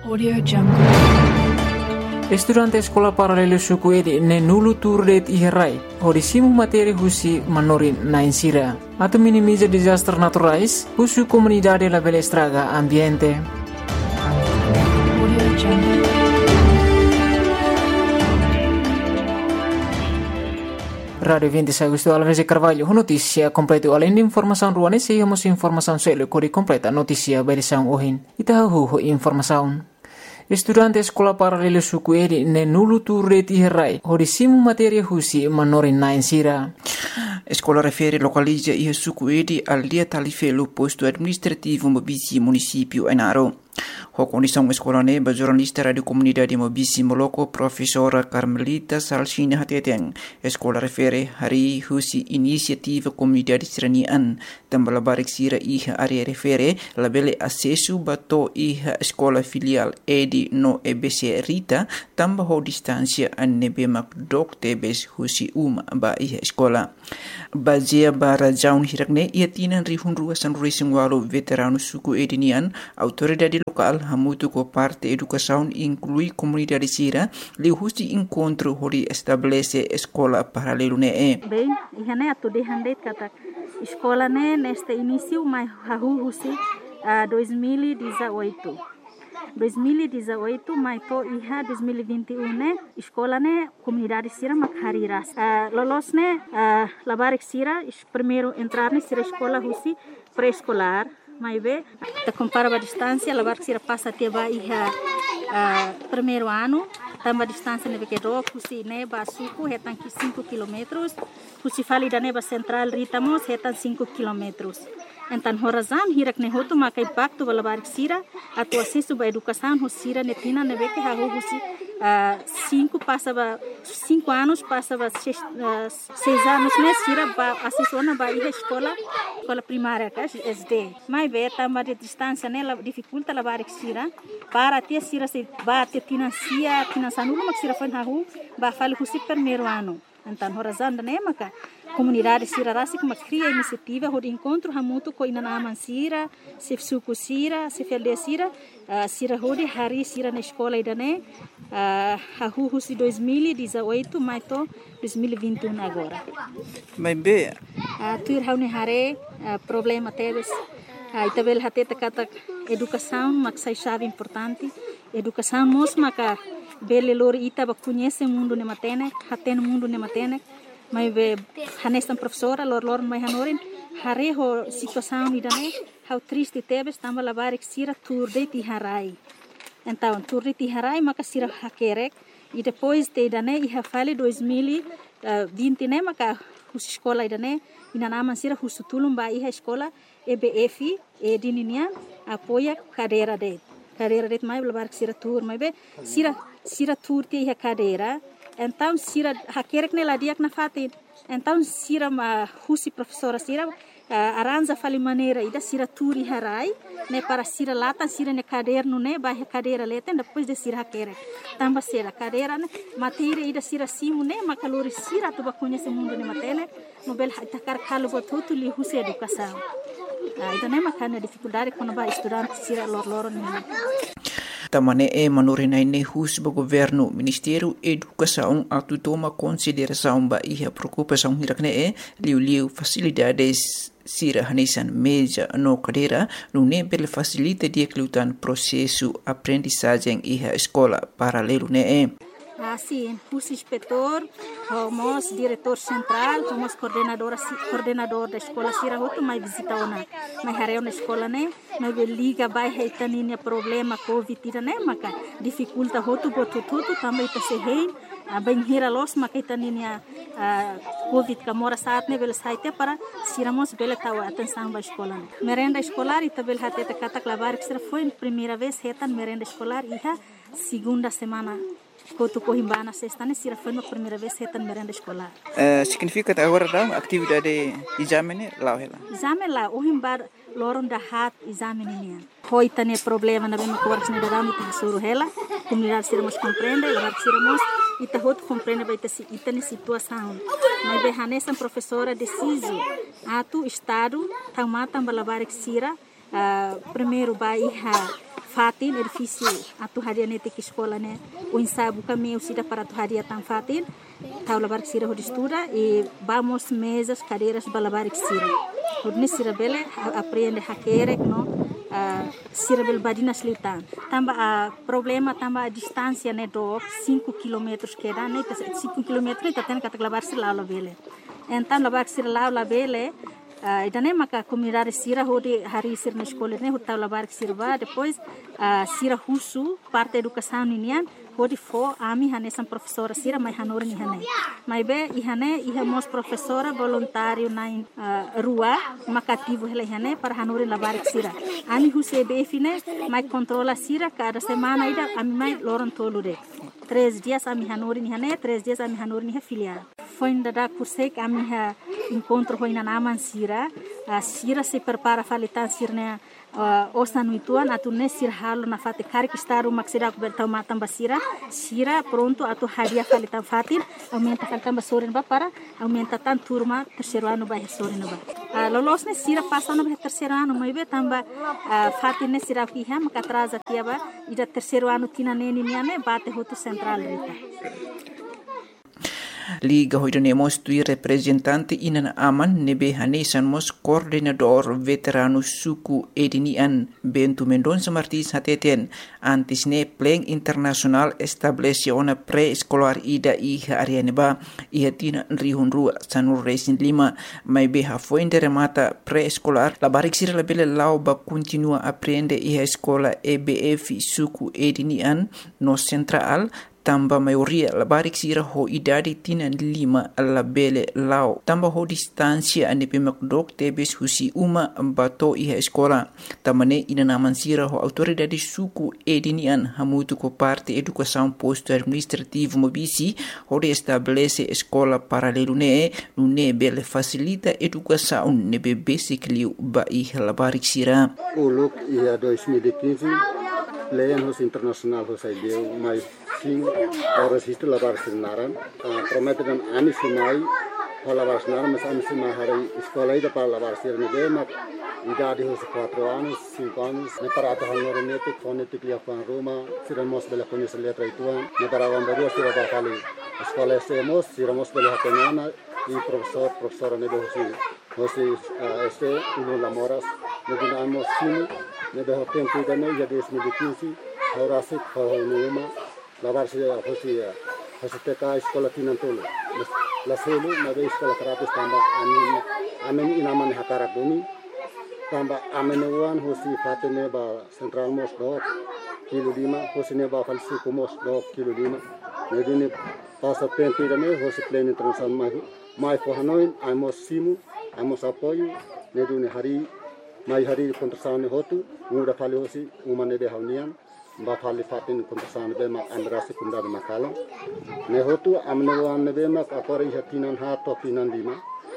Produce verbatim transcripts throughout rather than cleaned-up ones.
Audio Jungle. Estudante sekolah paralelo suku edi ne nulu turdet iherai hodisimu materi husi manorin na insira atau minimiza disaster naturais husu comunidade la bela estraga ambiente. Audio Jungle. Radio vinte e sei Agosto Alves e Carvalho, notícia completa além de informação ruane se hemos informação selo kori completa notícia berisão ohin itahu informação. Estudante sekolah paralelo suku edi ne nulu turret iherai hodisimu materi husi manorin na insira. Escola refere localiza e suku edi al dia talifelo posto administrativo Mobisi município Enaro. A condição escola neba jornalista radio comunidade Mobisi Moloko professora Carmelita Salsina Hateteng. Escola refere hari husi inisiativa comunidade seranian tambah barik sira iha area refere labele acesso bato iha escola filial edi no E B C Rita tambah ho distância anebe mak dok tebes husi uma ba iha escola. Bazia bara jaun hirakne ia tinan rihun ruasan racing walo veterano suku edinian autoridade local hamutu ko parte educação inclui comunidade sira li husi encontro hori estabelece escola paralelo ne e. Bem, ihane atu de handet kata escola ne neste início mai hahu husi uh, dois mil e dezoito. dois mil e dezoito mai to iha dois mil e vinte e um ne escola ne comunidade sira makhariras uh, lolos ne uh, labarik sira primeiro entrar ne sira escola husi pré-escolar mai be te compara a distância labarik sira passa até ba iha uh, primeiro ano tamba distância ne que do husi ne ba suku hetan ki cinco quilômetros husi fali da ne ba central ritamos hetan cinco quilômetros. Então, horazan hirak ne hotu maka impacto balabarik sira atau acesso ba educação hosira netina nebe que hago husi cinco passa ba cinco anos passa ba seis, uh, seis anos ne sira ba acesso na ba iha escola escola primária ka S D. Mai be tamba de distância ne la dificulta labarik sira para ter sira se ba te financia financiando mak sira fan hago ba fali husi primeiro ano. Então, horazan ne maka comunidade sira rasi kuma cria iniciativa hod encontro hamutu ko inanaman sira se suku sira se felde sira uh, sira hodi hari sira na escola idane uh, hahu husi dois mil e dezoito mai to dois mil e vinte e um agora. Mai be uh, tuir haune hare uh, problema teves uh, itabel hateta kata educação maksai chave importante educação mos maka bele lori ita ba conhece mundo ne matene haten mundo ne matene mai be hanestan professora lor lor mai hanorin hare ho situação idane how triste tebes tamba labarik sira turde ti harai então turde ti harai maka sira hakerek e depois te idane e hafale dois mil e vinte ne maka hus escola idane inanaman sira husutulum ba iha escola E B F e dininian apoia cadeira de cadeira de mai labarik sira tur mai be sira sira tur ti iha cadeira. Então, sira hakerek ne ladiak na fatin. Então, sira ma husi professora sira uh, aranja fali maneira ida sira turi harai ne para sira lata sira ne caderno ne ba cadeira leten depois de sira hakerek. Tamba sira cadeira ne matéria ida sira simu ne makalori sira tu ba conhece mundo ne matene nobel takar kalu botutu li husi educação. Uh, ida ne makana dificuldade quando ba estudante sira lor lor ne. Tamane e manorinai ne hus ba governo Ministério Educação atu toma consideração ba iha preocupação hirakne e liu liu facilidades sira hanesan meja no cadeira no ne bel facilita dia klutan processo aprendizagem iha escola paralelo ne e. Assim, hus inspetor, homos diretor central, homos coordenador coordenador da escola sira hotu mai visita ona mai hareu na escola ne mai liga vai heitaninia problema covid ira ne maka dificulta hotu botu tutu também ta se hein bem hira los maka heitaninia covid ka mora saat ne bel saite para siramos bel tawa atenção ba escola ne merenda escolar e tabel hateta katak labarik sira foi primeira vez hetan merenda escolar iha segunda semana Kotu Cohimbana sexta ne sira foi a primeira vez hetan merenda escolar. Uh, significa que agora dá atividade exame lá ela. Exame lá o himbar loron da hat exame nian. Hoi tane problema na bem com works ne da rami ta suru hela. Comunidade sira mos compreende, lá sira mos ita hot compreende vai ta ita ne situação. Mas be hanesan professora deciso atu estado tamata balabarik sira uh, primeiro ba iha fatin edifício atu haria nete que escola né o ensaio kami usida para atu haria tan fatin tau labar que sira hodi estuda e vamos mesas cadeiras balabar que sira hodi sira bele aprende hakere no uh, sira bel badina slitan tamba a uh, problema tamba a distância né do cinco quilômetros que dá né cinco quilômetros tá tendo que labar sira lá bele então labar que sira lá bele Uh, idane maka comunidade sira hodi hari sir na escola ne hotal labar que sirva depois uh, sira husu parte educação ninian hodi fo ami hane sam professora sira mai hanor ni hane mai be i hane i hamos professora voluntário na uh, rua makativo hele hane para hanor labar que sira ami huse be fine mai controla sira cada semana ida ami mai loron tolure três dias ami hanor ni hane três dias ami hanor ni filial foi ainda da cursei que a minha encontro foi na naman sira a sira se prepara falitan sirne uh, osa nuituan atu ne sir halo na fate kari kistaru maksida ku bertau matam basira sira pronto atu hadia falitan fatin aumenta falitan basorin ba para aumenta tan turma terceiro ano ba sorin ba uh, lolos ne sira passa no terceiro ano mai be tamba uh, fatin ne sira ki ha maka atrasa tiaba ida terceiro ano tina neni niane bate hotu central rita Liga hoidonemos tui representante inan aman nebe hanesan mos coordenador veterano suku edinian Bento Mendonça Martins hateten antes ne pleng internasional establece ona pré-escolar ida iha arianeba iha tina rihunru sanur resin lima mai beha foi remata pré-escolar la barik sira la bele lau ba continua aprende iha escola E B F suku edinian no central tamba maioria la barik sira ho idade tina lima la bele lao tamba ho distancia ane pemakdok tebes husi uma bato iha escola tamane ina naman sira ho autoridade suku edinian hamutu ko parte educação posto administrativo mobisi ho de estabelece escola paralelo ne no ne bele facilita educação ne be basic liu ba iha la barik sira uluk ia dois mil e quinze Leyan hos internasional hos ideu mais sim horas isto lavar sinaran prometeram ani sinai lavar sinaran mas ani sinai hari escola ida para lavar sirne de mas idade hos quatro anos cinco anos ne para ata hanor nete fonetic lia fan Roma siramos bela conhecer letra ituan ne para vambaru sira ba fali escola semos siramos bela hatenana e professor professora ne de hosi hosi este uno lamoras ne dinamos sim ne de tempo ida ne ya dois mil e quinze horas it faunuma lavar se hosi hosi teka escola tinantolo la selu na de escola gratis tamba amin amin inaman hakara duni tamba amenuan hosi fatene ba central mos do kilo lima hosi ne ba falsi kumos do kilo lima ne dini passa tempo ida ne hosi plane international mai mai for hanoin amos simu amos apoio ne duni hari mai hari kontrasane hotu muda fali hosi umane de haunian ba fali fatin kontrasane be ma andrasi kunda de makalo ne hotu amne wan ne be ma akore hatinan ha to tinan lima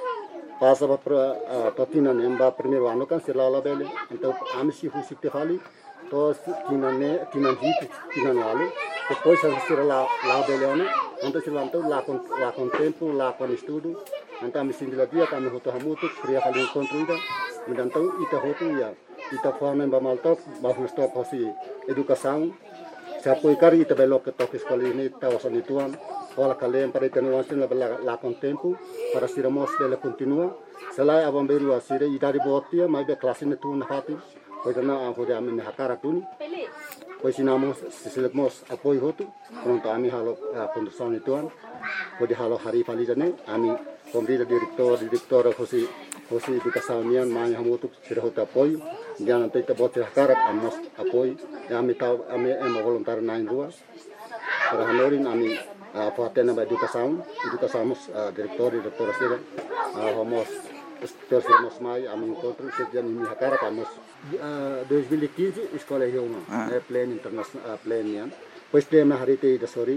passa ba pra to tinan emba primeiro ano kan sirala bele então amsi husi te fali to tinan ne tinan hit tinan wale depois a sirala la bele ano então silanto la con la con tempo la con estudo então amsi dia dia kan hotu hamutu kriya fali construida então ita hotu ya ita forma ba maltop ba stop hosi educação se apoiar ita belo que toque escola ni ta osanituan ola kalem para tenuan la la con tempo para siramos bela continua selai abamberu asire ita di botia mai be classe ne tu na fati pois na hoja amen hakara tuni pois sinamos sisilemos apoio hotu pronto ami halo condução nituan pode halo hari falijane ami komrida direktor direktor hosi hosi educação nian mai hamutu sira hota apoio jangan tita bote hakara amos apoio ami tau ami em voluntário na rua para hanorin ami fatena ba educação educação direktor direktor sira homos terus mai ami encontro sejak ini hakara amos dois mil e quinze escola Rioma é plano internacional plano nian pois tema hari te da sori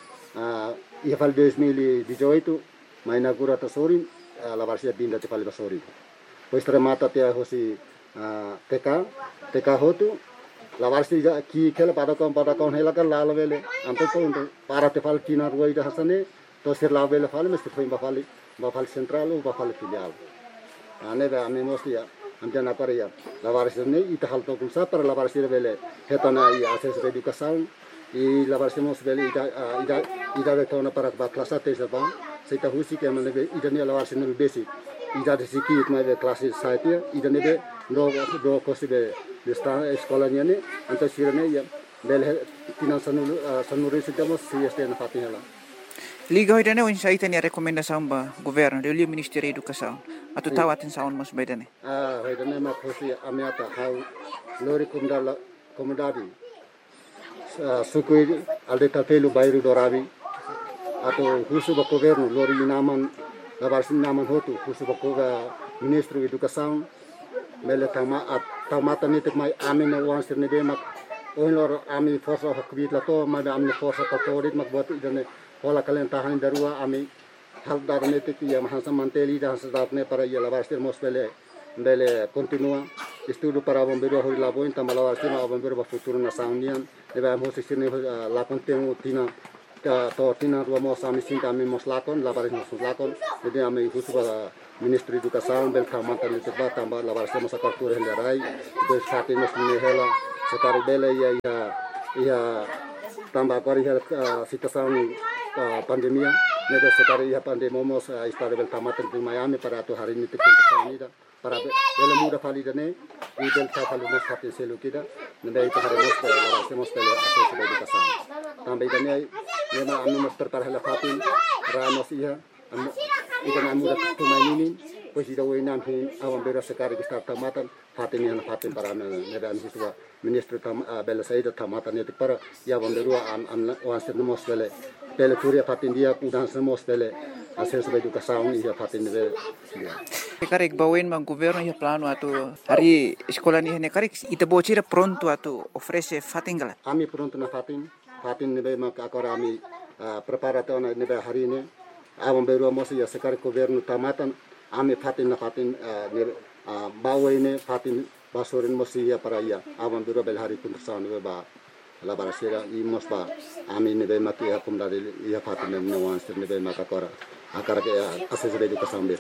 ia fal dois mil e dezoito mai inaugura ta sori la varsia binda te fal da sori pois remata te hosi T K T K hotu la varsia ki kela pada kon pada kon hela kan la vele anto to para te fal tina ruai da hasane to sir la vele fal mes foi ba fal ba fal central ou ba fal filial ane ba ami mostia amjan apa ya lawaris ne ita hal to kulsa para lawaris bele hetana i akses educação e lawaris mos bele ida ida ida de tona para ba klasa te sa ba seita husi ke mane be ida ne lawaris ne besi ida de siki it mai be klasi saite ida ne be do do kosi be de sta escola ne anta sirane ya bele tinan sanu sanuri sitamos si este na fatinela Liga hoy dane unsa itani rekomendasyon ba gobyerno de liu Ministério da Educação atu tawatin saon mas bedane ah hoy dane ma kosi amiata hau lori kumdala komodadi sukui alde tapelu bairu dorabi atau husu ba gobyerno lori naman labarsin naman hotu husu ba ko Ministro Educação mele tama at tamata nitik mai amin na wan sirne be mak oin lor ami forsa hakbit la to ma amne forsa ka torit mak bot idane Hola kalian tahan darua ami hal darne te ya mahasa manteli dah sedatne para ya labarstir mospele bele continua estudo para bombeiro hori labo inta malabarstir ma bombeiro ba futuro na saunian eba mo sisine la contenu tina ta to tina ro mo sami sinta ami mos lakon labaris mos lakon jadi ami husu ba Ministro Educação bel kamanta ni teba tamba labarstir mos akartur hendarai des fati mos ni hela sekari bele ya ya ya tamba kori hel situação pandemia, neda sekali ya pandemia mos istade bel tamatan di Miami para tu hari ini tikun tersanida para bel muda validane i bel ta mos hatin selu kita neda itu hari mos para semos bel akses educação também dane nema anu mos tertar hela fatin ramos iya ida muda tu mainini pues ida wenam hin awam bera sekali kita tamatan fatin yang fatin para neda anu siswa Ministro tam bel saida tamatan itu para ya bomberu an an wanser mos bel Pele kuria fatin dia udah semos pele akses educação ia fatin de Karek bawen mang governo ya plano atu hari sekolah ni ne karek ita bocira pronto atu ofrece fatingala ami pronto na fatin fatin nebe mak agora ami preparato na nebe hari ini awam beru mos ya sekar governo tamatan ami fatin na fatin bawen fatin basorin mos ya para ya awam beru bel hari pun tersan ba la barasera i mosba ami ne be maki akum dari ia fatin ne wan sir ne be makakora akara ke akses educação besi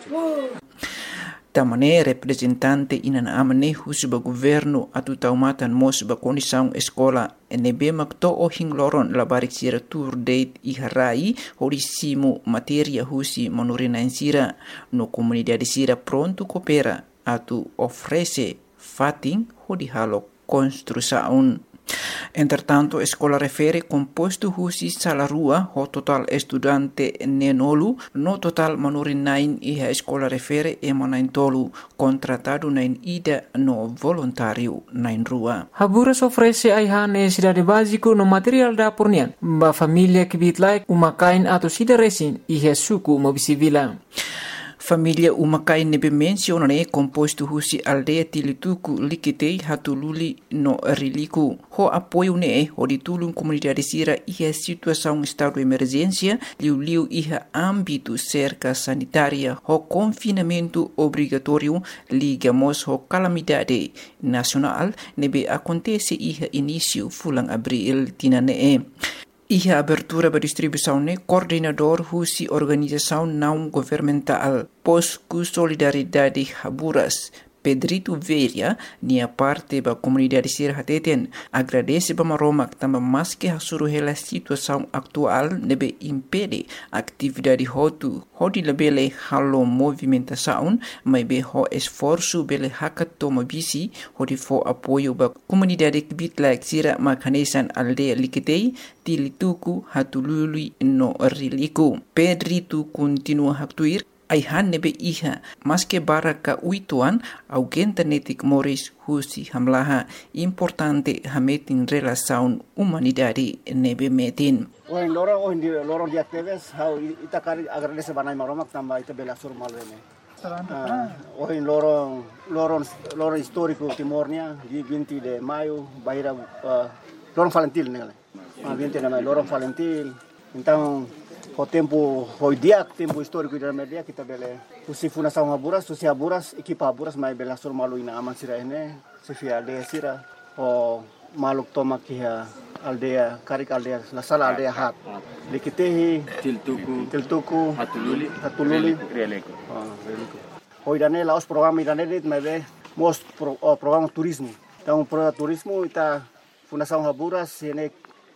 tamane representante inan amane husba governo atu taumatan mosba condição escola ne be makto o hingloron la barik sira tour date i harai horisimo materia husi manorina insira no comunidade sira pronto coopera atu ofrece fatin hodi halo construção. Entretanto, a escola refere composto husi salarua ho total estudante nenolu, no total manorin nain e a escola refere emanain tolu, contratado nain ida no voluntário nain rua. Haburas ofrece aihan necessidade básico no material da pornian, ba família que bitlai umakain atau sida resin e suku mobisivila. Família umakai nebe menciona ne composto husi aldeia tilituku likitei hatululi no riliku. Ho apoio ne ho ditulung comunidade sira iha situação estado de emergência liu liu iha âmbito cerca sanitária ho confinamento obrigatório ligamos ho calamidade nacional nebe acontece iha início fulang abril tinane. Iha abertura ba distribuição ne coordenador husi organização não governamental Posku Solidariedade Haburas Pedrito Veria nia parte ba comunidade sir hateten agradece ba maromak tamba mas que hasuru hela situação atual nebe impede atividade hotu hodi lebele halo movimentação mai be ho esforço bele hakat toma bisi hodi fo apoio ba comunidade bitlak sira makanesan aldeia likitei tilituku hatulului no riliku Pedrito continua haktuir aihan nebe iha maske baraka uituan augenta netik moris husi hamlaha importante hametin relação humanidade nebe metin. Oin loro oin di loro di aktives how ita kari agradece banai maromak tamba ita bela sur malwene. Oin loro loro loro historico timornia di vinte de maio baira loro Valentil nele. vinte de maio loro Valentil. Então o tempo foi dia tempo histórico da media kita bele usi fundação Haburas usi Haburas equipa Haburas mai bela sur malu ina aman sira ene sefia aldea sira o maluk toma kia aldea karik aldea la sala aldea hat likitehi tiltuku tiltuku hatululi hatululi releko oh releko hoi dane laos program idane dit mai be mos pro, oh, programa turismo. Então, programa turismo ita Fundação Haburas ini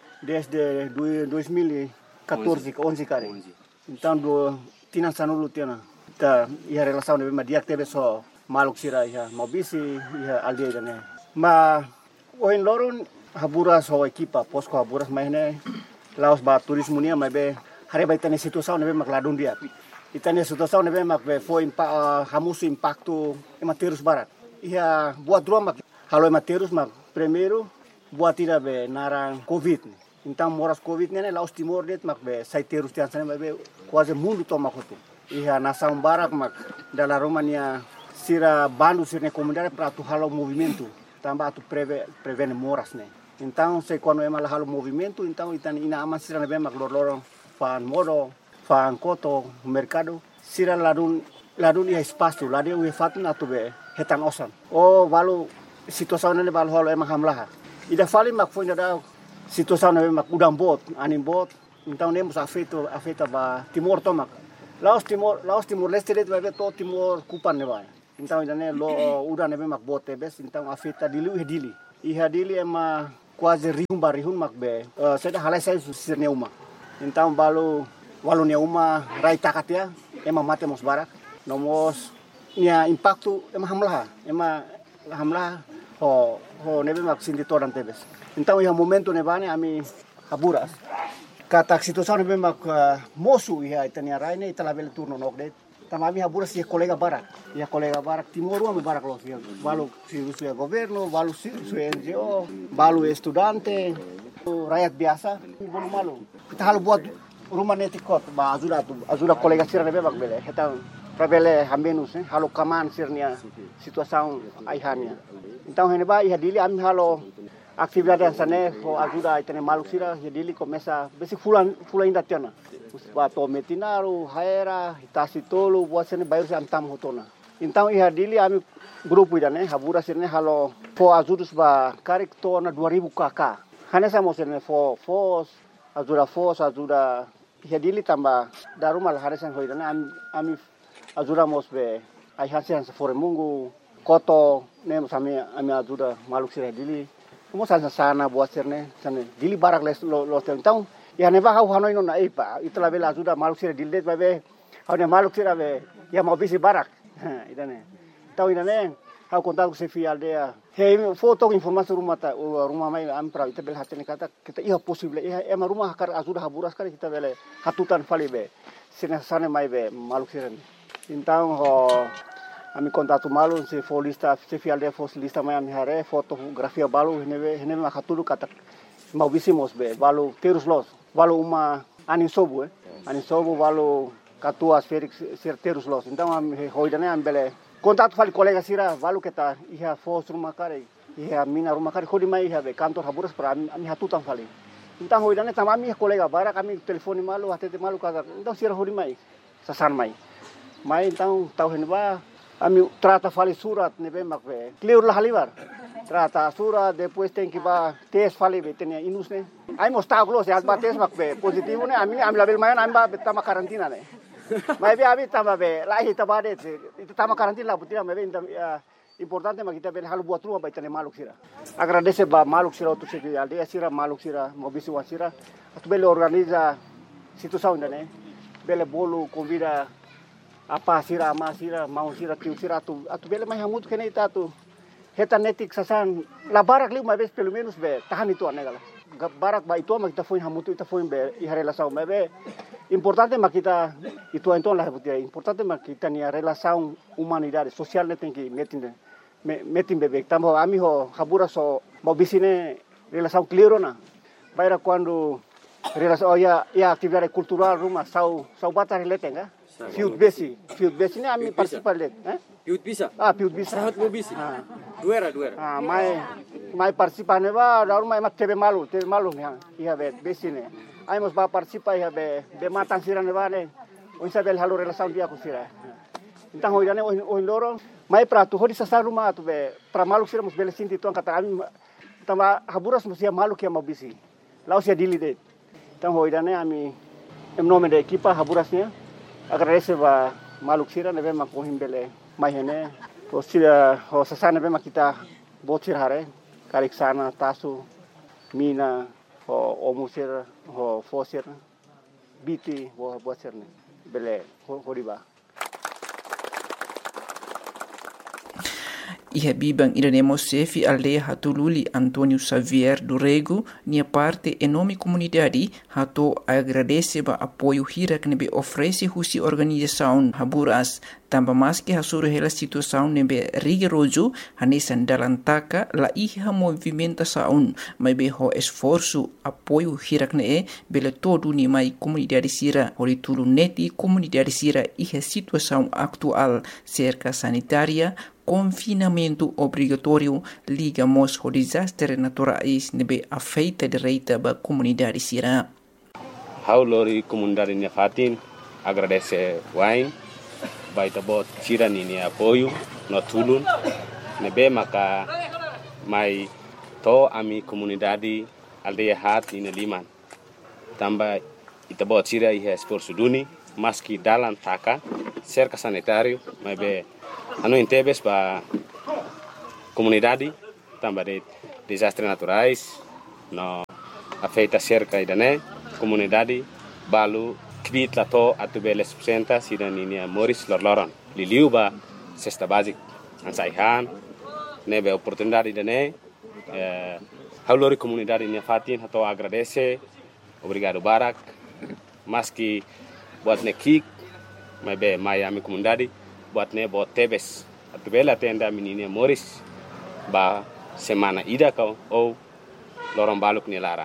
desde dois mil e quatorze, onze kali. Então, do tinan sanulu tiana. Ita ia relação de ma dia tebe so maluk sira ia mobisi ia aldeia dane. Ma oin lorun Haburas ho equipa posko Haburas mahne laos ba turismo nia ma be hari ba itane situação nebe makladun dia. Itane situação nebe mak be foi impa hamusu impacto ematerus barat. Ia buat dua mak halo ematerus mak primeiro buat tira be narang covid. Então moras covid nene laos timor det mak be saiterus tian sana be quase mundo toma kotu. Ia nasang barak mak dala Romania sira bandu sirne comunidade para tu halo movimento. Tambah tu preve prevene moras ne. Então se quando ema halo movimento então itan ina ama sira nebe mak lor-lorong fan modo fan koto mercado sira ladun ladun ia espaço ladun ia fatna tu be hetan osan. Oh balu situação nene balu halo ema hamlaha. Ida fali mak foi da situação nebe mak udang bot anim bot então nemos afeto afeta ba timor tomak. Laos timor laos timor leste det be to timor kupan ne ba. Então ida ne lo udah nebe mak bot tebes então afeta dili e dili. Iha dili ema quase rihun barihun mak be. Uh, seda halai sai sirne uma. Então balu walu ne uma rai takatia ema mate mos barak. Nomos nia impacto ema hamlaha. Ema hamlaha ho ho nebe mak sindi toran tebes. Então iha momento nebane ami Haburas. Kata situação nebe mak uh, mosu iha itania raine itala bele turno nokdet. Tamami Haburas ia kolega barak. Ia kolega barak timor uma barak los ia. Balu sirusu ya governo, balu sirusu N G O, balu estudante, rakyat biasa. Bolu malu. Kita halu buat rumah netikot ba ajuda tu ajuda kolega sira nebe mak bele. Kita prabele hambenus eh halu kaman sirnia situação aihania. Então heneba ia dili ami halo atividade sane ho ajuda itene malu sira ia dili começa besi fulan fulan inda tiana. Bato metinaru, haera, hitasi tolu, buat sini bayar si antam hotona. Então ia dili ami grupo idane Haburas sirne halo fo ajudus ba karik tona dua ribu kakak. Hanya sama sirne fo fos ajuda fos ajuda ia dili tambah darumal harisan ho idane ami ami ajuda mos be ai hasian se fore mungu koto ne sami ami ajuda maluk sirne dili. Mo sana sana buat sirne sana dili barak les lo lo então ya neba hau hanoi no na ipa itla bela ajuda maluk sira dildet babe hau ne maluk sira be ya mau bisi barak idane tau idane hau kontak se fi aldea he foto informasi rumah ta rumah mai am pra ita bel hatene kata kita iya possible iya ema rumah kar ajuda Haburas kali kita bele hatutan fali be sina sane mai be maluk sira então ho ami kontak malu se folista se fi aldea folista mai ami hare fotografia balu nebe nebe makatulu kata mau bisi mos be balu terus los balu uma anin sobu eh anin sobu balu katua Felix terus los então am hoidane am bele kontak fali kolega sira balu kita iha fos rumah kare iha mina rumah kare khodi mai iha be kantor Haburas para ami hatutan fali então hoidane tamami kolega bara kami telefoni malu hatete malu kata então sira hodi mai sasan mai mai então tau henba ami trata fali surat nebe mak be clear lah halibar trata surat depois tem que ba tes fali be tenia inus ne ai mostau glos ya ba tes mak be positivo ne ami am label mayan am ba tama karantina ne mai be abi tama be lahi tabade itu tama karantina butia me be importante mak kita be halu buat rumah ba tenia maluk sira agradece ba maluk sira tu segi aldea sira maluk sira mobisi wasira atu bele organiza situação ne bele bolu convida apa sira ama sira mau sira tiu sira atu atu bele mai hamut kene ita tu heta netik sasan la barak liu mai vez pelo menos be tahan itu anegala barak ba itu ma kita foi hamut ita foi be i relação mai be importante ma kita itu então la butia importante ma kita ni relação humanidade social ne tem que metin metin bebek tambo ami ho Haburas so mau bisine relação clear na baira quando relação ya ya atividade cultural rumah sau sau batar letenga Fiut besi, fiut besi ni ami participar let, eh? Fiut bisa. Ah, fiut bisa. Sahat mo bisi. Ah. Duera, duera. Ah, mai mai participar ne ba, daur mai mat tebe malu, tebe malu ni ha. Iha be besi ne. Ai mos ba participar iha be be matan sira ne ba ne. O isabel halo relação dia ku sira. Então hoje ne o loro mai pra tu hodi sasa rumah tu be pra malu sira mos bele sinti tuan kata ami tama Haburas mos ia malu kia mau bisi. Lau sia dili det. Então hoje ne ami em nome da equipa Haburasnya agradece ba maluk sira nebe makohim bele mai hene O sira ho sasana bema kita botir hare karik sana tasu mina ho omusir ho fosir biti ho botir ne bele ho riba. Iha bibang iranemo sefi aldeia hatululi Antônio Xavier do Rego, nia parte enorme comunidade hato agradece ba apoio hira que nebe oferece husi organização Haburas, tamba mais que hasuru hela situação nebe rigoroso hanesan dalam taka la iha movimentação, mas be ho esforço apoio hira que ne bele todo ni mai comunidade sira, hori tulu neti comunidade sira iha situação atual cerca sanitária, confinamento obrigatório ligamos ao desastre naturais nebe afeita direita ba comunidade sira. Hau lori comunidade Nefatin agradece wain baita bot sira ni apoio no tulun nebe maka mai to ami comunidade aldeia hat ni liman tamba ita bot sira ihe esforço duni maski dalam taka cerca sanitário mas be anu intebes ba comunidade tamba de desastres naturais no afeita cerca idane comunidade balu kbit lato atubele subsenta sidan ini Moris lorloron liliu ba cesta basic ansaihan nebe oportunidade idane eh haulori comunidade Nefatin hato agradece obrigado barak maski buat nekik mabe Miami comunidade buat ne buat tebes atubela tenda menini Moris ba semana ida kau ou lorong baluk ni lara.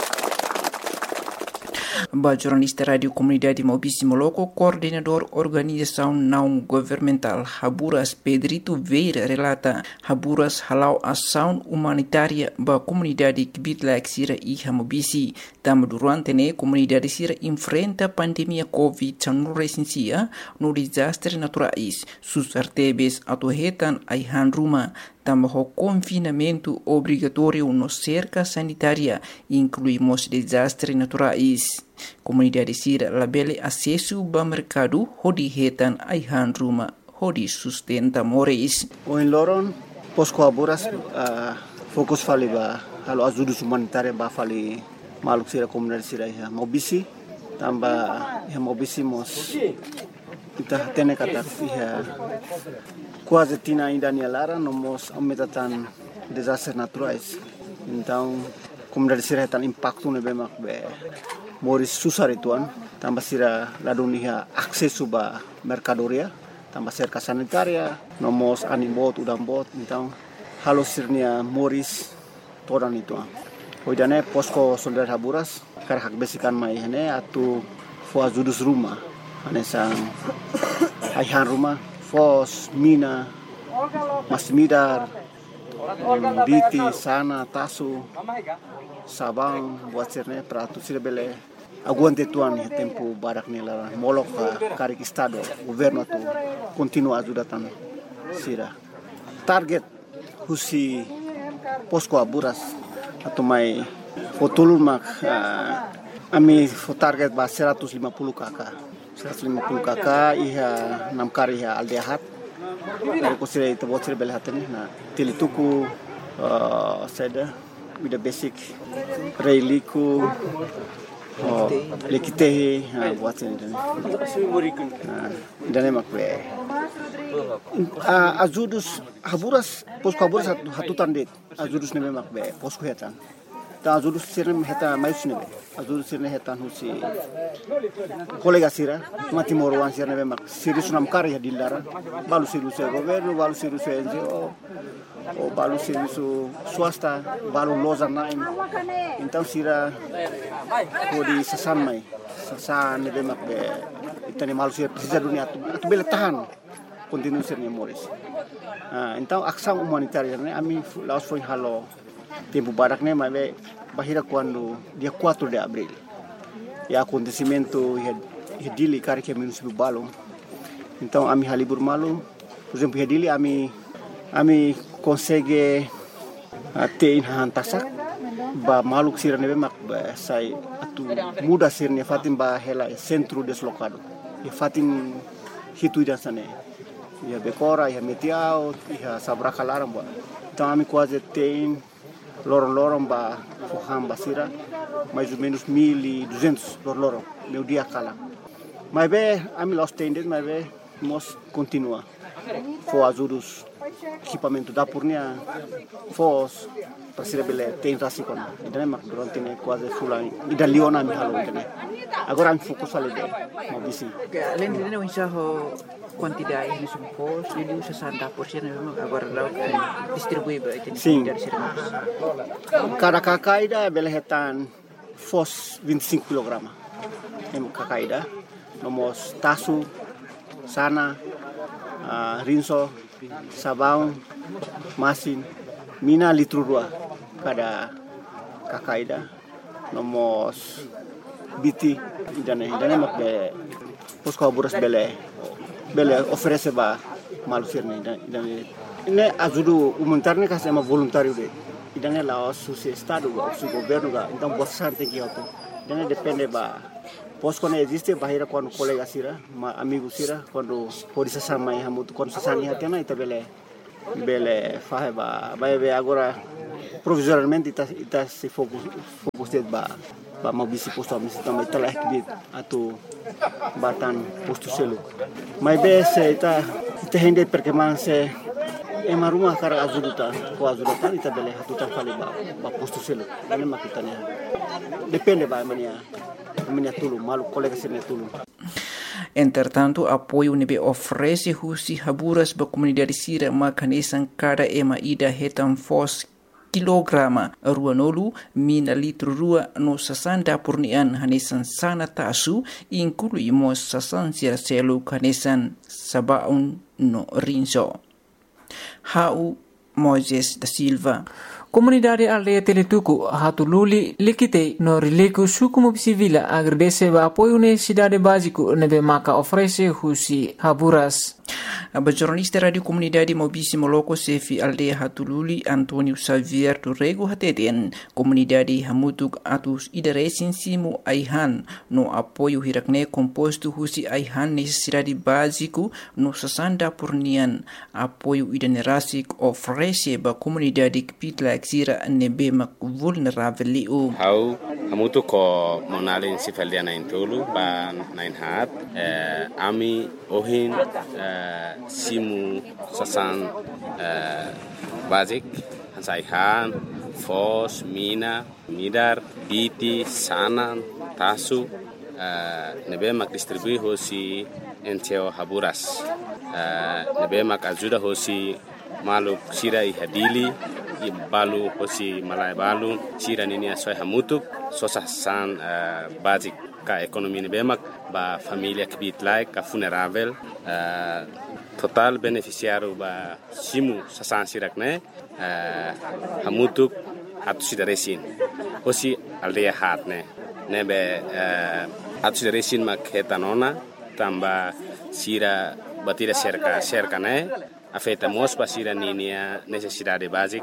Ba jornalista radio comunidade Maubici Moloco, coordenador organização não governamental Haburas Pedrito Veira relata Haburas halau ação humanitária ba comunidade Kibitlaek sira iha Maubici. Tam durante ne comunidade sira enfrenta pandemia Covid dezenove no desastre naturais. Sus artebes atuhetan aihan ruma. Tambah confinamento obrigatório no cerca sanitária, incluímos desastres naturais. Comunidade sira labele acesso ao mercado, hodi hetan aihan ruma, hodi sustenta moris. O em Loron, posko Haburas, uh, fokus fali ba, halo azudus humanitária ba fali maluk sira comunidade sira ya Maubici, tambah ya Maubici mos, kita tene kata ya quase tina ainda ni lara nomos aumentatan desastres naturais. Então, comunidade sira tan impacto ne bemak be moris susar ituan, tambah sira ladun niha akses ba mercadoria, tambah cerca sanitaria, nomos animbot udambot, então halo sirnia moris todan ituan. Hoidane posko solidar Haburas kar hak besikan mai hene atu fo azudus rumah, ane sang aihan rumah Fos, Mina, Masmidar, Biti, Sana, Tasu, Sabang, buat sirne pratu sira bele aguante tuan ya tempo barak nila molok karik estado governo tu continua ajudatan sira. Target husi posko Haburas atau mai fotulun mak uh, ami fo target ba seratus lima puluh kakak. seratus lima puluh kakak iha enam kari iha aldehat dari kusira itu bocor belhatani na tilituku uh, seda with basic reiliku oh lekitehi buat ini dan emak be azudus Haburas posko Haburas hatutan det azudus ne emak be posko hetan ta azudus sirne heta mais ne azudus sirne hetan husi kolega sira mati morwan sirne bemak siri sunam kari di lara balu siru se governo balu siru se N G O o balu siru su swasta balu loza naim então sira ko di sasan mai sasan ne bemak be itani malu sira precisa dunia tu tu bele tahan continue sirne moris então ação humanitária ne ami laos foi halo tempo barak ne mas bahira quando dia quatro de abril e acontecimento e dili cara que município Balong. Então ami halibur malu por exemplo dili ami ami consegue ter hantasak ba maluk sira nebe mak ba sai atu muda sirne fatim ba hela centro deslocado e fatim hitu dan sane ia Becora, ia Metiao, ia Sabracalaram, ba. Então, ami quase tem lorong-lorong ba Foham Basira, mais ou menos mil e duzentos lorong-lorong, meu dia cala. Mas bem, ami los tendes, mas bem, nós continua. For ajudos equipamento da Purnia, fos para ser bele tem rasikon. Então, mas durante né quase fulan, ida Leona mi halo então. Agora ami fokus ali deh, mau bisi. Além de não enxergar quantidade de sumpos, ele usa sessenta por cento agora lá distribui Sim. dari serviços. Cada kakaida bele hetan fos vinte e cinco kilogramas. Em kakaida, nomos tasu, sana, uh, rinso, sabão, masin, mina litro dua cada kakaida, nomos biti, idane idane mak be posko buras bele bele oferece ba malusir ne idane ne ajudo humanitário ne kasih ama voluntário de idane la su estado o su governo ga então bossa tem que auto idane depende ba posko ne existe bahira quando colega sira ma amigo sira quando pode se sama e hamutu quando se sani hatena ita bele bele fahe ba ba be agora provisoriamente ita ita se fokus fokus de ba ba mau bisi posto a misi também telah kibit atau batan posto selu mas be se ita ita hende perkembangan se ema rumah kara azuduta ko azuduta ita bele hatutan fali ba ba posto selu ini makitanya depende ba mania mania tulu malu colega sene tulu. Entretanto, apoio nebe oferece husi haburas ba comunidade sira makanesan cada ema ida hetan fos kilograma ruanolu mina litro rua no sasanda purnian hanesan sana tasu inclui mos sasan sira selu hanesan sabaun no rinso. Hau Moises da Silva. Comunidade aldeia Teletuku hatululi likite no rileku suku mobisivila agradece ba apoio necessidade básico nebe maka oferece husi haburas. A jornalista Radio Comunidade Mobisi Moloko Sefi Aldeia Hatululi Antonio Xavier Turrego Hateten Comunidade Hamutuk Atus Idaresin Simu Aihan no apoio hirakne composto husi Aihan necessidade básico no sasanda purnian apoio idanerasik oferece ba comunidade kpitla exira nebe mak vulnerável liu. Hau hamutuk ko monalin si feldiana intulu ba nain hat eh, ami ohin eh, simu sasan uh, basic hansaihan fos mina midar biti sanan tasu uh, nebe mak distribui hosi enteo haburas uh, nebe mak ajuda hosi maluk sira i hadili i balu hosi malai balu sira nini asoy hamutuk sosasan uh, basic ka ekonomi nebe mak ba familia kibit like ka funerável uh, total beneficiário ba simu sasan sirak ne uh, hamutuk atu sidaresin hosi aldeia hat ne nebe uh, atu sidaresin mak hetanona tamba sira batira cerca cerca ne afeta mos ba sira ninia necessidade basic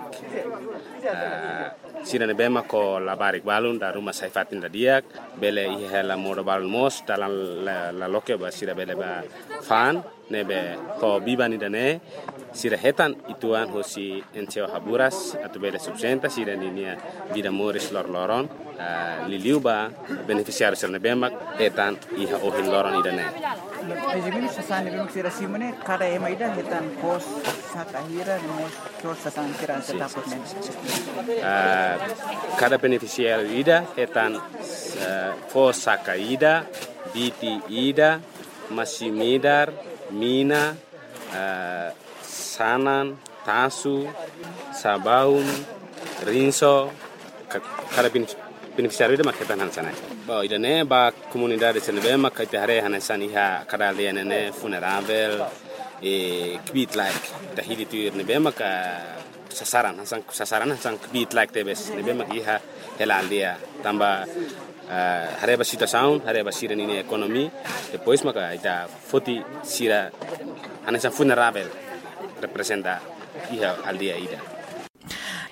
uh, sira ne bema ko labarik balun da rumah saifatin da diak bele i hela modo balun mos dalam la, la loke ba sira bele ba fan nebe ko bibani dane sira hetan ituan hosi enteo haburas atau bele subsenta sira ninia vida moris lor loron uh, liliu ba beneficiário sira nebe mak hetan iha ohin loron idane. Ejimini sasan nebe sira simone kada ema ida hetan pos sakahira mos kor sasan sira setapot ne. Uh, cada beneficiário ida hetan uh, pos sakaida biti ida masimidar mina, uh, sanan, tasu, sabaun, rinso, kada beneficiário ida maketan hansana. Ba idane ba comunidade senebe makite hare hansani ha kada lianene funerável e kbit like dahili tu nebe maka sasaran hansan sasaran hansan kbit like tebes nebe makiha hela dia tamba Uh, hareba situação, hareba sira nini ekonomi, depois maka ita foti sira anessa funerável representa iha aldia ida.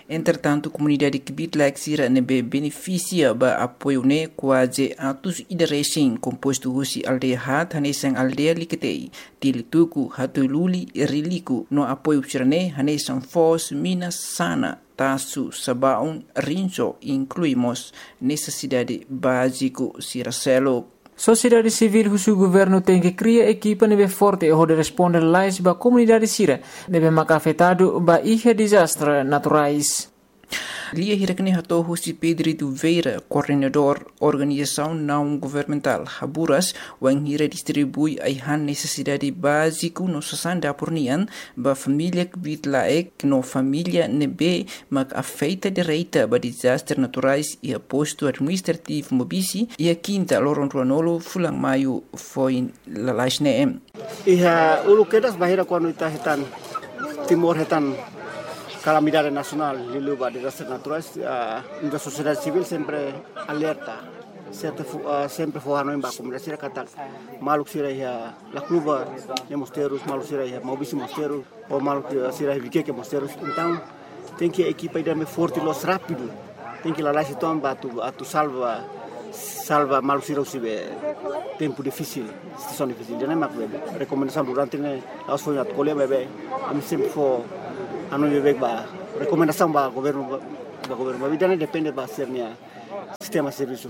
Entretanto, a comunidade que Bitlak Sira nebe beneficia ba apoio ne quase atos idarecem composto husi aldeia hat hanesang aldeia liketei tilituku hatululi riliku no apoio sirane hanesang fos minas sana tasu sabaun rinso incluímos necessidade básico Siracelo. Sociedade civil husu governo tem que criar equipa nebe forte e de responder lais ba comunidade sira nebe maka afetado ba ihe desastre naturais. Lia Hirakne Hato Husi Pedro Veira, coordenador organização não governamental Haburas, wang hira distribui aihan necessidade básico no sasanda pornian ba família que bitlaek no família nebe mak afeita direita ba desastres naturais e aposto administrativo mobisi e a quinta loron ruanolo fulang maio foi lalaisne. Iha ulu kedas bahira quando ita hetan timor hetan calamidade nacional de luva de desastres naturais, a uh, sociedade civil sempre alerta, sempre uh, sempre forrando em ba comunidade sira kata maluk sira ya la cluba de mosteiros, maluk sira ya mobisi mosteiros ou maluk sira vike que mosteiros. Então tem que a equipa ir me forte los rápido, tem que lá lá se toma atu atu salva salva maluk sira usibe tempo difícil, situação difícil. Jadi mak bebe recomendação durante ne aos foi na colhe bebe, a mim sempre for anu bebek ba recomendação ba governo ba governo ba bidane depende ba sernya sistema serviço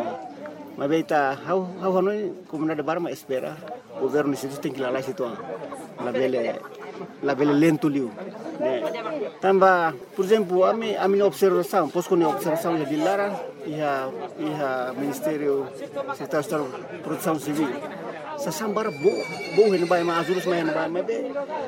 mas beita how how hanoi comunidade barma espera governo isso tem que lá lá situ la bele la bele lento liu né tamba por exemplo a mi a minha observação posso com observação de Lara e a e a ministério secretário de proteção civil sasambar bo bo hen bai ma azulus ma hen bai ma be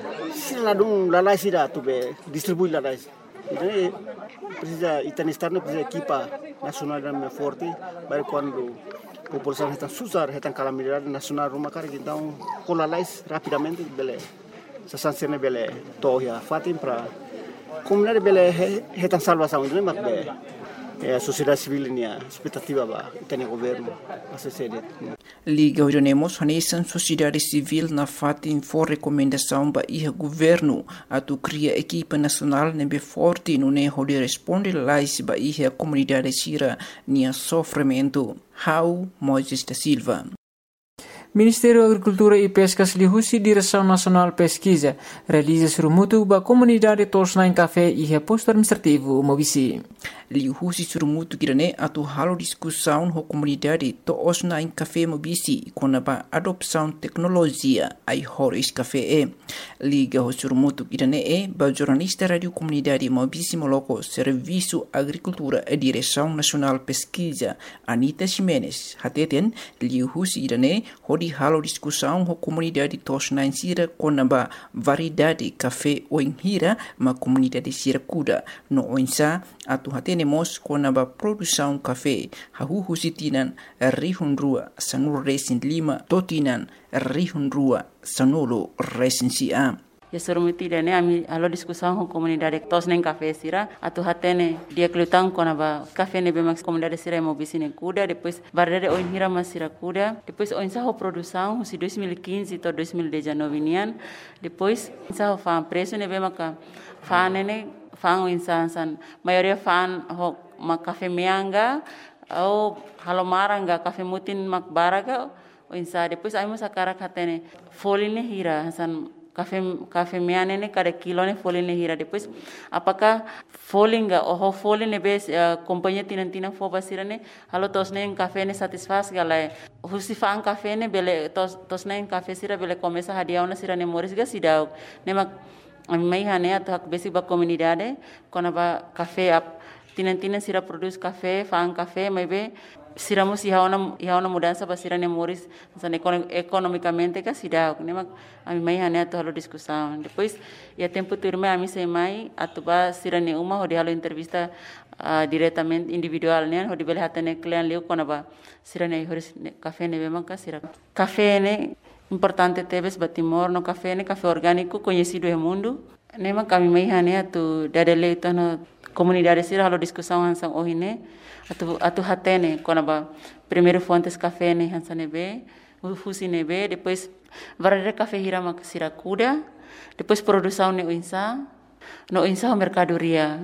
sila dum la la sida tu be distribui la la então precisa itan externo precisa equipa nacional da forte para quando a população está susar está calamidade nacional rumah cara então com la la rapidamente bele sasansene bele toya fatim para comunidade bele está salvação né mas be a sociedade civil nia expectativa ba tem governo a sede Liga Unemos hanesan sociedade civil na fatin for recomendação ba ia governo atu cria equipa nacional nebe forte no ne hode responde lais ba ia comunidade sira nia sofrimento. How Moisés da Silva. Ministério da Agricultura e Pescas lihusi Direção Nacional Pesquisa realiza surumutu ba comunidade tosna em café e reposto administrativo mobisi. Lihusi surumutu kirane atu halo discussão ho comunidade tosna em café mobisi com a adopção tecnologia ai horis café e. Liga ho surumutu kirane e ba jornalista radio comunidade mobisi moloko Serviço Agricultura e Direção Nacional Pesquisa Anita Ximenes hateten lihusi kirane di halo discussão ho comunidade tosna em sira com a variedade café o em hira ma comunidade sira kuda no oinsa atu hatenemos com a produção café hahu husitinan rihun rua sanur resin lima totinan rihun rua sanolo resin sia. Ya surumuti dene ami alo discussão com comunidade tosnen café sira atu hatene dia kelutang kona ba café ne bemax comunidade sira mobisi ne kuda depois variedade oin hira masira kuda depois oin sa ho produção si dois mil e quinze to dois mil e dezenove nian depois sa ho fan preço ne bemaka fan ne fan oin san san maioria fan ho ma café meanga au halomaranga café mutin mak baraga oin sa depois ai mo sakara hatene foline hira san Café café meane ne cada kilo ne folin ne hira depois apakah folinga oh folin ne bes uh, companhia tinan tinan fo basira ne halo tos ne café ne satisfaz gala husi fan café ne bele tos tos ne café sira bele começa hadiah na sira ne moris ga sidau ne mak ami mai hane ato hak besi ba comunidade kona ba café ap tinan tinan sira produz café fan café mai be siramos e há uma e há uma mudança para sira nemoris economicamente que sira o nema a mim mai hane to halo discussão depois e a tempo turma a mim sei mai atuba sira ne uma hodi halo entrevista uh, diretamente individual ne hodi bele hatane client leu kona ba sira ne horis café ne bema ka sira café ne importante teves batimor no café ne café orgânico conhecido no mundo nema kami mai hane atu dadele to no comunidade sira halo discussão hansang ohine atu atu hatene konaba primeiro fontes café ne hansane be fusi ne be depois varare café hira mak siracuda depois produção ne insa no insa mercadoria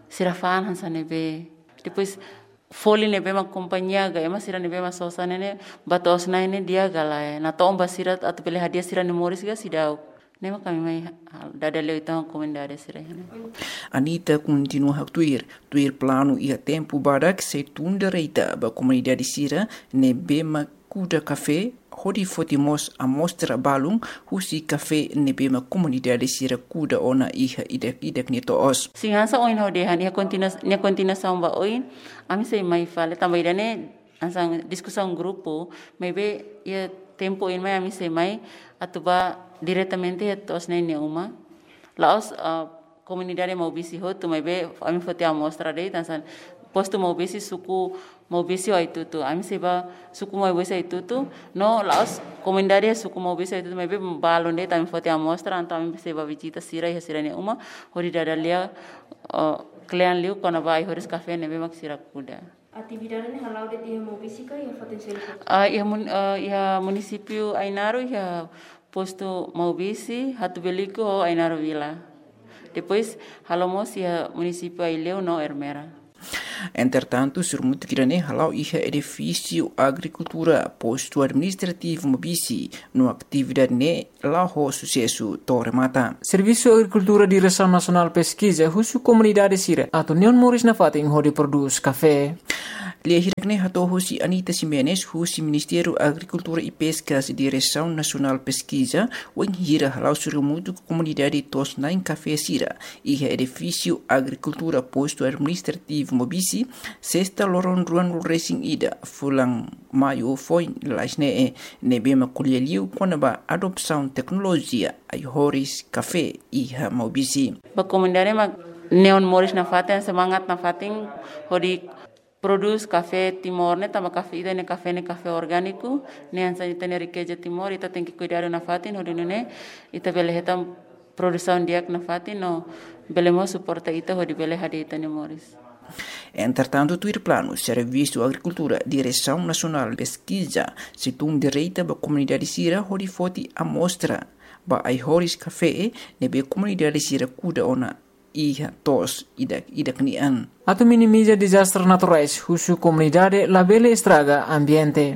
sirafaan hansa nebe. Depois foli nebe mak companhia ga ema sira nebe ma sosa nene batos na ne dia galai na tomba sira atu pele hadia sira ni moris ga sidau nema kami mai dada leu então comendare sira hene. Anita continua a tuir tuir plano ia tempo barak se tunda reita ba comunidade sira nebe ma kuda café hodi fotimos a mostra balung husi café nebe ma comunidade sira kuda ona iha idak idak ni toos. Sing hansa oin hodehan ia continua ia continua samba oin ami sei mai fale também dane ansang discussão grupo maybe ia tempo in mai ami sei mai atuba diretamente ia tos nene uma laos uh, comunidade mau bisi ho tu maybe ami fote a mostra dei tansan posto mau bisi suku mau bisi ai tutu ami seba suku mau bisi ai tutu no laos comunidade suku mau bisi ai tutu maybe balon dei tami fote a mostra anto ami seba visita sira ia sira ne uma hori dadalia uh, Klean liu kona vai horis café nebe mak sira kuda. Atividade ne halau de dia mau bisika ia potensial. Ah ia mun ia município Ainaro ia posto mau bisi hatu beliko o Ainaro Vila. Depois halomos ia município Aileu no Ermera. Entretanto, surmut kirane halau iha edifício agricultura posto administrativo mobisi no atividade ne la ho sucesso torre mata. Serviço Agricultura Direção Nacional Pesquisa husu comunidade sira atau Neon Moris na fating hodi produz café. Lihirakne hato husi Anita Simenes husi Ministério Agricultura e Pescas Direção Nacional Pesquisa wen hira halau surmut comunidade tos nain café sira iha edifício agricultura posto administrativo mobisi sexta loron ruan racing ida fulang maio foi lasne e nebe makulialiu konaba adopção tecnologia ai horis café iha mobisi. Ba comunidade ma Neon Moris na faten semangat na fating hodi produz café Timor ne tama café ida ne café ne café orgânico ne ansa ita ne riqueza Timor ita tem que cuidar na fatin hodi ne ita bele hetam produção diak na fatin no belemo suporta ita hodi bele hadi ita ne Moris. Entretanto, tuir plano Serviço Agricultura Direção Nacional Pesquisa se tum direita ba comunidade sira hodi foti a mostra ba ai horis café nebe comunidade sira kuda ona iha tos idak idak nian. Atau minimiza desastres naturais husu comunidade labele estraga ambiente.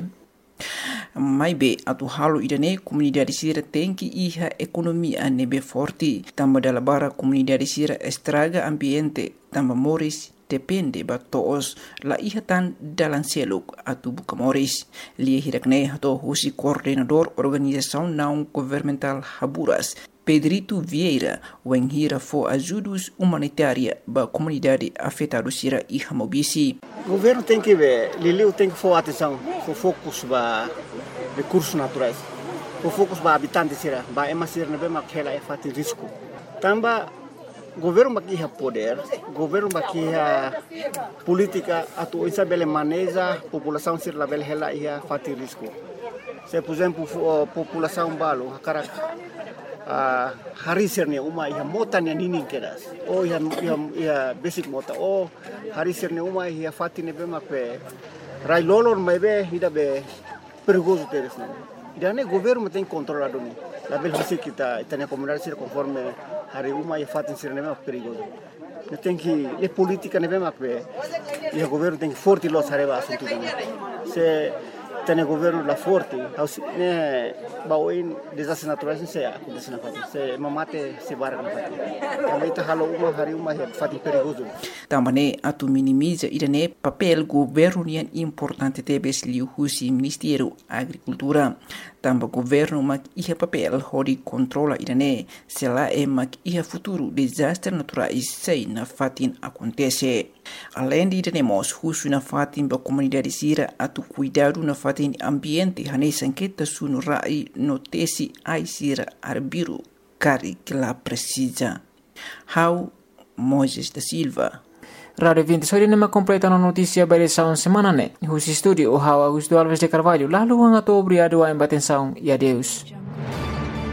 Mai be atu halu idane comunidade sira tem que iha economia nebe forte tamba dala bara comunidade sira estraga ambiente tamba moris depende ba toos la iha tan dalan seluk atu buka moris lia hirakne hato husi coordenador organização não governamental Haburas Pedrito Vieira wen hira fo ajudos humanitária ba comunidade afetada sira iha mobisi. O governo tem que ver, Liliu tem que for atenção, for focus ba recursos naturais, for focus ba habitantes sira, ba ema sira nebe makela e fati risco. Tamba governo makiha poder, governo makiha política atu isa bele maneja população sira la bele hela ia fati risco. Se por exemplo população balo hakarak Uh, hari sirne uma ia mota ni nini keras oh ia ia ia basic mota oh hari sirne uma ia fati ne bema pe rai lolor mai be ida be perigoso teres ne ida ne governo tem controlado ni la bel basic kita itania comunidade sir conforme hari uma ia fati sirne bema perigoso ne tem que e política ne bema pe ia governo tem que forte los areba assunto se tem governo la forte ne baoin desastres naturais se acontece na fati se mamate se barra na fati também tá halo uma hari uma fati perigoso também atu minimiza idane papel governo nian importante tebes liu husi Ministério Agricultura tamba governo mak iha papel hodi controla idane se la e mak iha futuro desastre naturais sei na fatin acontece. Além de idane husu na fatin ba comunidade sira atu cuidado na fatin ambiente hane sanqueta sunu rai notesi ai sira arbiru cari que la precisa. How Moises da Silva. Radio vinte sori nema completa no notícia barisaun semana ne. Husi studio o How Augusto Alves de Carvalho. Lalu hanga to obrigado a embatensaun e adeus.